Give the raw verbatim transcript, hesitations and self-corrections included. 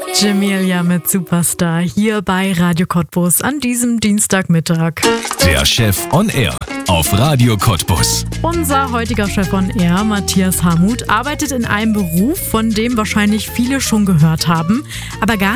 Jamelia mit Superstar hier bei Radio Cottbus an diesem Dienstagmittag. Der Chef on Air auf Radio Cottbus. Unser heutiger Chef on Air, Matthias Hamuth, arbeitet in einem Beruf, von dem wahrscheinlich viele schon gehört haben, aber gar